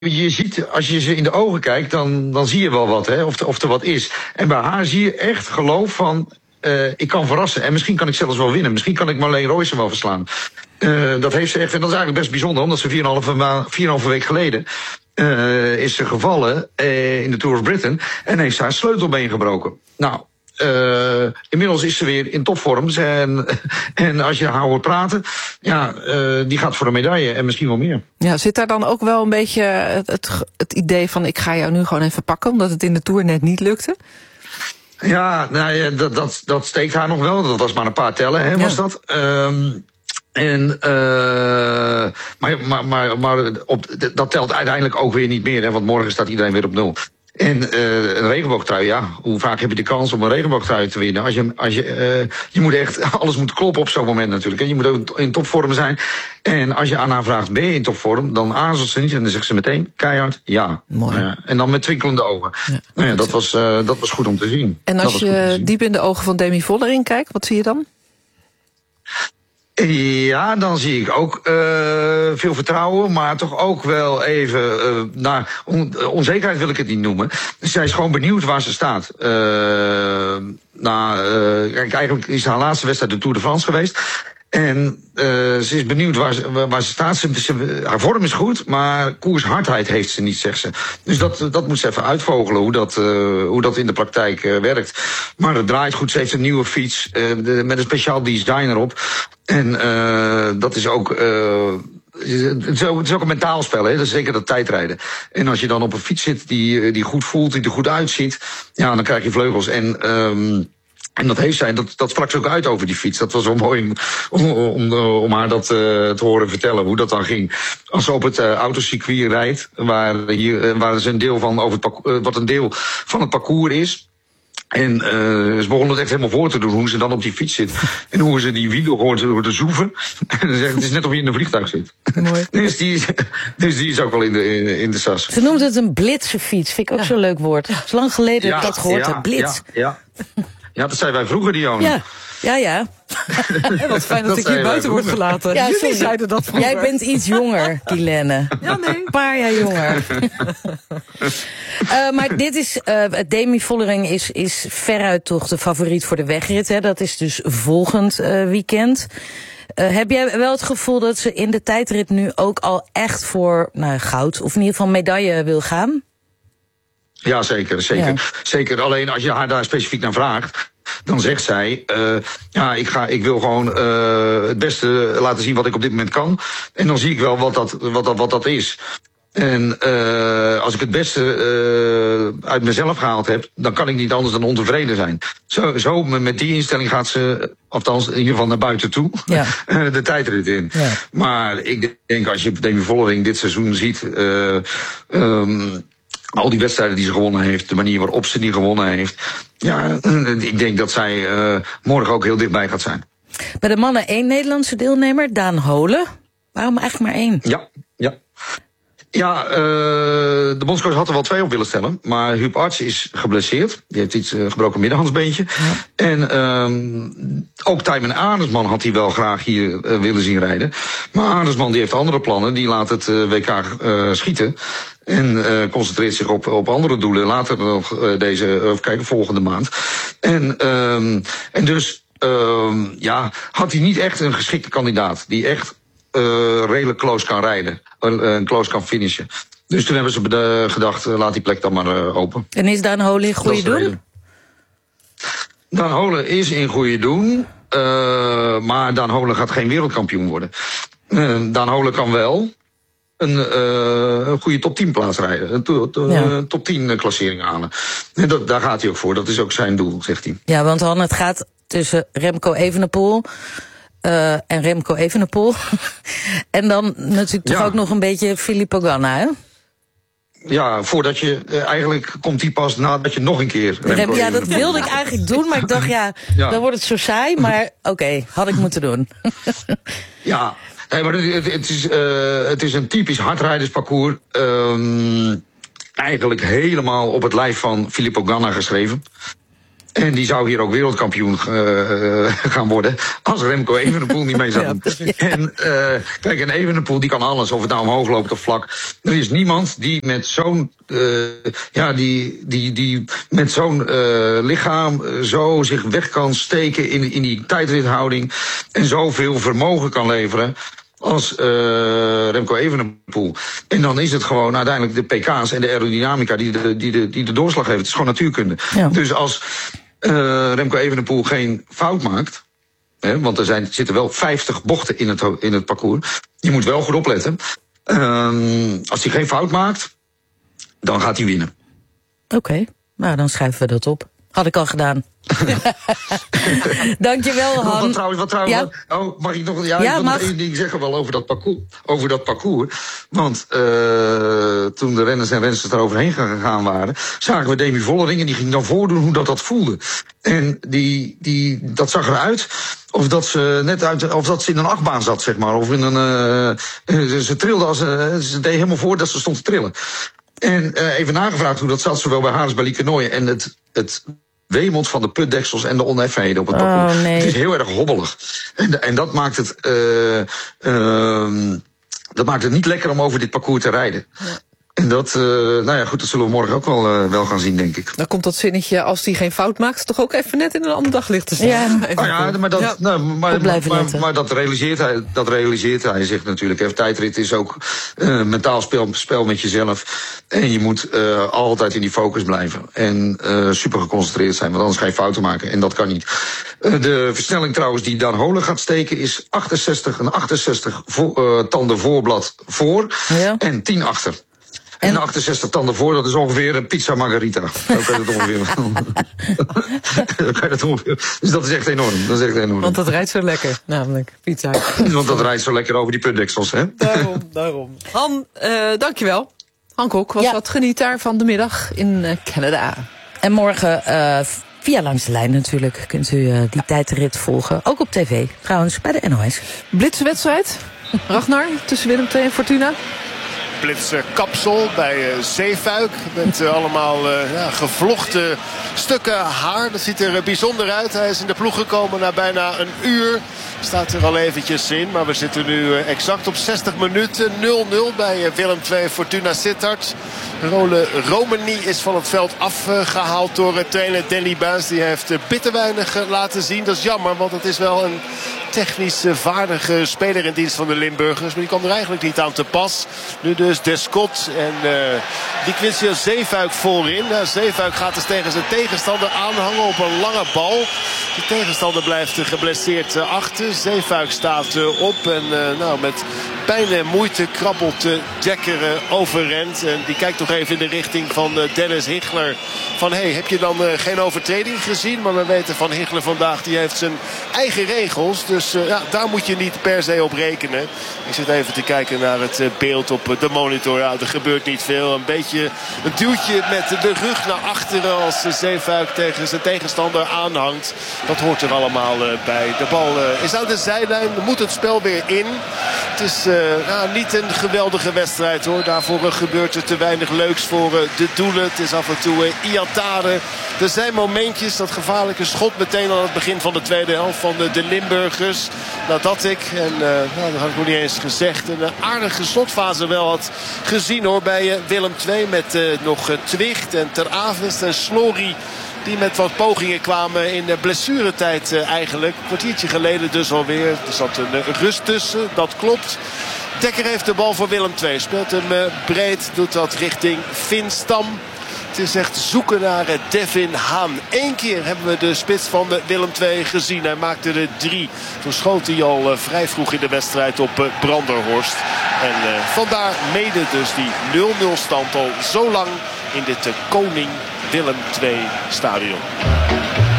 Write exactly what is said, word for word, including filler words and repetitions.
je ziet, als je ze in de ogen kijkt, dan, dan zie je wel wat, hè, of, er, of er wat is. En bij haar zie je echt geloof van, uh, ik kan verrassen. En misschien kan ik zelfs wel winnen. Misschien kan ik Marleen Roysen wel verslaan. Uh, dat heeft ze echt, en dat is eigenlijk best bijzonder, omdat ze vier en een halve week geleden uh, is ze gevallen uh, in de Tour of Britain en heeft ze haar sleutelbeen gebroken. Nou, Uh, inmiddels is ze weer in topvorm. En, en als je haar hoort praten, ja, uh, die gaat voor een medaille en misschien wel meer. Ja, zit daar dan ook wel een beetje het, het, het idee van, ik ga jou nu gewoon even pakken, omdat het in de Tour net niet lukte? Ja, nou ja, dat, dat, dat steekt haar nog wel. Dat was maar een paar tellen, hè, was ja. dat. Um, En, uh, maar, maar, maar, maar op, dat telt uiteindelijk ook weer niet meer, hè, want morgen staat iedereen weer op nul. En uh, een regenboogtrui, ja, hoe vaak heb je de kans om een regenboogtrui te winnen? Als je, als je, uh, je moet echt, alles moet kloppen op zo'n moment natuurlijk. En je moet ook in topvorm zijn. En als je aan haar vraagt, ben je in topvorm? Dan aarzelt ze niet en dan zegt ze meteen, keihard, ja. Mooi. Uh, en dan met twinkelende ogen. Ja. Nou ja, dat was, uh, dat was goed om te zien. En als je diep in de ogen van Demi Vollering kijkt, wat zie je dan? Ja, dan zie ik ook uh, veel vertrouwen, maar toch ook wel even, uh, nou, on, onzekerheid wil ik het niet noemen. Zij is gewoon benieuwd waar ze staat. Uh, nou, uh, kijk, eigenlijk is haar laatste wedstrijd de Tour de France geweest. En uh, ze is benieuwd waar ze, waar ze staat. Ze, ze, haar vorm is goed, maar koershardheid heeft ze niet, zegt ze. Dus dat, dat moet ze even uitvogelen, hoe dat, uh, hoe dat in de praktijk uh, werkt. Maar het draait goed, ze heeft een nieuwe fiets uh, de, met een speciaal design erop. En uh, dat is ook... Uh, Het is, ook, het is ook een mentaal spel, hè? Dat is zeker dat tijdrijden. En als je dan op een fiets zit die, die goed voelt, die er goed uitziet, ja, dan krijg je vleugels. En... Um, En dat heeft zij, dat, dat sprak ze ook uit over die fiets. Dat was wel mooi om, om, om haar dat uh, te horen vertellen, hoe dat dan ging. Als ze op het uh, autocircuit rijdt, waar, hier, uh, waar ze een deel van over het parcours, uh, wat een deel van het parcours is. En uh, ze begonnen het echt helemaal voor te doen, hoe ze dan op die fiets zit. En hoe ze die wielen hoort, hoort te zoeven. En dan zegt, het is net of je in een vliegtuig zit. Mooi. Dus die, dus die is ook wel in de, in, in de sas. Ze noemt het een blitsenfiets, vind ik ook ja. zo'n leuk woord. Het is lang geleden ja, dat ik dat gehoord ja, heb, blitz. Ja, ja. Ja, dat zeiden wij vroeger, Dionne. Ja, ja, ja. En wat fijn dat, dat ik hier buiten word gelaten. Ja, Jullie zeiden dat vroeger. Jij bent iets jonger, Guilaine. Ja, nee. Een paar jaar jonger. uh, maar dit is, uh, Demi Vollering is, is veruit toch de favoriet voor de wegrit. Hè? Dat is dus volgend uh, weekend. Uh, heb jij wel het gevoel dat ze in de tijdrit nu ook al echt voor nou, goud, of in ieder geval medaille wil gaan? Ja, zeker, zeker. Ja. Zeker, alleen als je haar daar specifiek naar vraagt, dan zegt zij, uh, ja, ik, ga, ik wil gewoon uh, het beste laten zien wat ik op dit moment kan. En dan zie ik wel wat dat, wat dat, wat dat is. En uh, als ik het beste uh, uit mezelf gehaald heb, dan kan ik niet anders dan ontevreden zijn. Zo, zo met die instelling gaat ze, althans in ieder geval naar buiten toe, ja. de tijdrit in. Ja. Maar ik denk, als je Demi Vollering dit seizoen ziet, uh, um, al die wedstrijden die ze gewonnen heeft, de manier waarop ze die gewonnen heeft, ja, ik denk dat zij uh, morgen ook heel dichtbij gaat zijn. Bij de mannen één Nederlandse deelnemer, Daan Holen. Waarom eigenlijk maar één? Ja, ja. Ja, uh, de bondscoach had er wel twee op willen stellen. Maar Huub Arts is geblesseerd. Die heeft iets uh, gebroken middenhandsbeentje. Ja. En um, ook Tijmen Arendsman had hij wel graag hier uh, willen zien rijden. Maar Arendsman die heeft andere plannen. Die laat het uh, W K uh, schieten. En uh, concentreert zich op, op andere doelen. Later nog uh, deze, uh, even kijken, volgende maand. En, um, en dus, um, ja, had hij niet echt een geschikte kandidaat. Die echt uh, redelijk close kan rijden. Uh, close kan finishen. Dus toen hebben ze uh, gedacht, uh, laat die plek dan maar uh, open. En is Daan Holen in goede doen? Daan Holen is in goede doen. Uh, maar Daan Holen gaat geen wereldkampioen worden. Uh, Daan Holen kan wel een, uh, een goede top tien plaats rijden. Een to, to, ja. top tien klassering halen. En dat, daar gaat hij ook voor. Dat is ook zijn doel, zegt hij. Ja, want Han, het gaat tussen Remco Evenepoel uh, en Remco Evenepoel. En dan natuurlijk toch ja. ook nog een beetje Filippo Ganna, hè? Ja, voordat je, uh, eigenlijk komt die pas nadat je nog een keer Remco Ja, dat wilde ik eigenlijk doen, maar ik dacht, ja, ja. dan wordt het zo saai. Maar oké, okay, had ik moeten doen. Ja, nee, maar het, het, is, uh, het is een typisch hardrijdersparcours. Um, eigenlijk helemaal op het lijf van Filippo Ganna geschreven. En die zou hier ook wereldkampioen uh, gaan worden als Remco Evenepoel niet mee zou doen. Ja, en uh, kijk, en Evenepoel die kan alles, of het nou omhoog loopt of vlak. Er is niemand die met zo'n uh, ja, die, die, die met zo'n uh, lichaam uh, zo zich weg kan steken in, in die tijdrithouding en zoveel vermogen kan leveren als uh, Remco Evenepoel. En dan is het gewoon uiteindelijk de P K's en de aerodynamica die de, die de, die de doorslag heeft. Het is gewoon natuurkunde. Ja. Dus als uh, Remco Evenepoel geen fout maakt, hè, want er zijn, zitten wel vijftig bochten in het, in het parcours. Je moet wel goed opletten. Uh, als hij geen fout maakt, dan gaat hij winnen. Oké, okay. Nou dan schrijven we dat op. Had ik al gedaan. Dankjewel, Han. Wat trouwens, wat trouwens, ja? Oh, mag ik nog, ja, ja, ik wil nog één ding zeggen wel over dat parcours. Over dat parcours. Want uh, toen de renners en rensters eroverheen gegaan waren, zagen we Demi Vollering en die ging dan voordoen hoe dat dat voelde. En die, die, dat zag eruit of dat ze net uit, of dat ze in een achtbaan zat, zeg maar. Of in een, uh, ze, ze trilde als, uh, ze deed helemaal voor dat ze stond te trillen. En uh, even nagevraagd hoe dat zat, zowel bij haar als bij Lieke Nooijen. En het, het wemelt van de putdeksels en de oneffenheden op het parcours. Oh, nee. Het is heel erg hobbelig. En, en dat maakt het, uh, uh, dat maakt het niet lekker om over dit parcours te rijden. Ja. En dat, uh, nou ja, goed, dat zullen we morgen ook wel, uh, wel gaan zien, denk ik. Dan komt dat zinnetje, als die geen fout maakt, toch ook even net in een ander daglicht te staan. Ja, oh ja maar, dat, ja. Nou, maar, maar, maar, maar dat realiseert hij, dat realiseert hij zich natuurlijk. Even tijdrit is ook uh, mentaal spel, spel met jezelf. En je moet uh, altijd in die focus blijven. En uh, super geconcentreerd zijn, want anders ga je fouten maken. En dat kan niet. Uh, de versnelling trouwens die Dan Holen gaat steken is achtenzestig, een achtenzestig vo, uh, tanden voorblad voor ja. en tien achter. En, en achtenzestig tanden voor, dat is ongeveer een pizza margarita. Zo kan je dat ongeveer. Zo kan je dat ongeveer. Dus dat is echt enorm. Dat is echt enorm. Want dat rijdt zo lekker, namelijk pizza. Want dat rijdt zo lekker over die putdeksels, hè? Daarom, daarom. Han, uh, dankjewel. Han Kok was ja. wat geniet daar van de middag in uh, Canada. En morgen uh, via Langs de Lijn natuurlijk kunt u uh, die tijdrit volgen. Ook op tv, trouwens, bij de N O S. Blitzenwedstrijd, Ragnar, tussen Willem twee en Fortuna. Blitse kapsel bij uh, Zeefuik. Met uh, allemaal uh, ja, gevlochten stukken haar. Dat ziet er uh, bijzonder uit. Hij is in de ploeg gekomen na bijna een uur. Staat er al eventjes in. Maar we zitten nu uh, exact op zestig minuten. nul nul bij uh, Willem twee Fortuna Sittard. Role Romani is van het veld afgehaald uh, door uh, trainer Danny Buis. Die heeft uh, bitter weinig uh, laten zien. Dat is jammer, want het is wel een technisch uh, vaardige speler in dienst van de Limburgers. Maar die kwam er eigenlijk niet aan te pas. Nu dus Descott en uh, die Quincy Zeefuik voorin. Nou, Zeefuik gaat dus tegen zijn tegenstander aanhangen op een lange bal. De tegenstander blijft uh, geblesseerd uh, achter. Zeefuik staat uh, op en uh, nou, met pijn en moeite krabbelt uh, Dekker uh, overend. En die kijkt toch even in de richting van uh, Dennis Higler. Van hey, heb je dan uh, geen overtreding gezien? Maar we weten van Higler vandaag, die heeft zijn eigen regels. Dus uh, ja, daar moet je niet per se op rekenen. Ik zit even te kijken naar het uh, beeld op uh, de monitor. Ja, er gebeurt niet veel. Een beetje een duwtje met de rug naar achteren als uh, Zeefuik tegen zijn tegenstander aanhangt. Dat hoort er allemaal uh, bij. De bal uh, is uit de zijlijn. Moet het spel weer in. Het is uh, ja, niet een geweldige wedstrijd hoor. Daarvoor uh, gebeurt er te weinig leuks voor uh, de doelen. Het is af en toe uh, Iatare. Er zijn momentjes, dat gevaarlijke schot meteen aan het begin van de tweede helft van uh, de Limburgers. Nadat ik, en uh, nou, dat had ik nog niet eens gezegd, een uh, aardige slotfase wel had gezien hoor bij uh, Willem twee. Met uh, nog uh, Twicht en Ter Avest en Slory. Die met wat pogingen kwamen in de blessuretijd uh, eigenlijk. Een kwartiertje geleden dus alweer. Er zat een uh, rust tussen, dat klopt. Dekker heeft de bal voor Willem twee. Speelt hem uh, breed, doet dat richting Finn Stam. Het is echt zoeken naar uh, Devin Haan. Eén keer hebben we de spits van de Willem twee gezien. Hij maakte er drie. Toen schoot hij al uh, vrij vroeg in de wedstrijd op uh, Branderhorst. En uh, vandaar mede dus die nul nul stand al zo lang in dit uh, Koning Willem twee stadion.